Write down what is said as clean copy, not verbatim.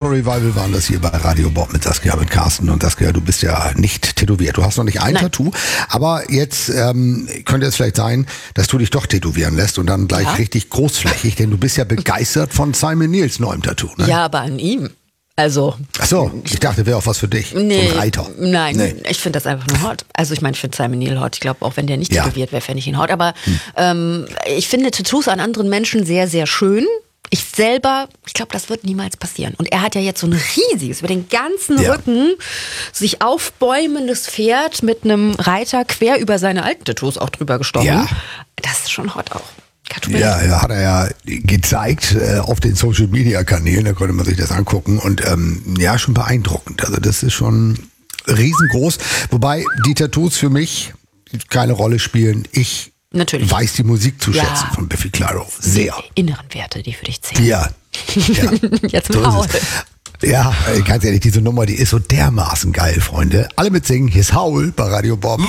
Revival waren das hier bei Radio Bob mit Saskia, mit Carsten. Und Saskia, du bist ja nicht tätowiert. Du hast noch nicht ein Tattoo. Aber jetzt könnte es vielleicht sein, dass du dich doch tätowieren lässt und dann gleich richtig großflächig. Denn du bist ja begeistert von Simon Neils neuem Tattoo. Ne? Ja, aber an ihm. Also. Ach so, ich dachte, wäre auch was für dich. Nee, so ein Reiter. Nein, ich finde das einfach nur hot. Also ich meine, ich finde Simon Neil hot. Ich glaube, auch wenn der nicht tätowiert wäre, fände ich ihn hot. Aber ich finde Tattoos an anderen Menschen sehr, sehr schön. Ich glaube, das wird niemals passieren. Und er hat ja jetzt so ein riesiges, über den ganzen Rücken, sich aufbäumendes Pferd mit einem Reiter quer über seine alten Tattoos auch drüber gestochen. Ja. Das ist schon hot auch. Ja, hat er ja gezeigt auf den Social-Media-Kanälen, da konnte man sich das angucken und schon beeindruckend. Also das ist schon riesengroß, wobei die Tattoos für mich keine Rolle spielen. Ich weiß die Musik zu schätzen von Biffy Clyro. Sehr. Die inneren Werte, die für dich zählen. Ja. Jetzt Paul. Ja, ganz ehrlich, diese Nummer, die ist so dermaßen geil, Freunde. Alle mitsingen, hier ist Howl bei Radio Bob.